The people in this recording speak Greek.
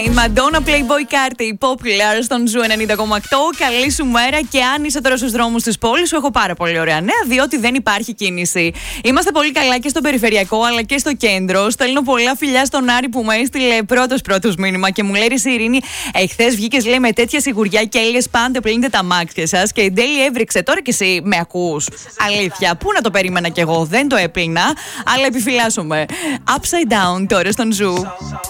Η Madonna Playboy Carti, popular στον Ζου 90,8. Καλή σου μέρα και αν είσαι τώρα στους δρόμους της πόλης σου, έχω πάρα πολύ ωραία νέα, διότι δεν υπάρχει κίνηση. Είμαστε πολύ καλά και στο περιφερειακό αλλά και στο κέντρο. Στέλνω πολλά φιλιά στον Άρη που με έστειλε πρώτος μήνυμα και μου λέει: η Ειρήνη, εχθές βγήκες, λέει, με τέτοια σιγουριά και έλεγες πάντα πλύνετε τα μάξια σας και η Ντέλη έβριξε. Τώρα και εσύ με ακούς? Αλήθεια, πού να το περίμενα κι εγώ, δεν το έπλυνα, αλλά επιφυλάσσομαι. Upside down τώρα στον Ζου.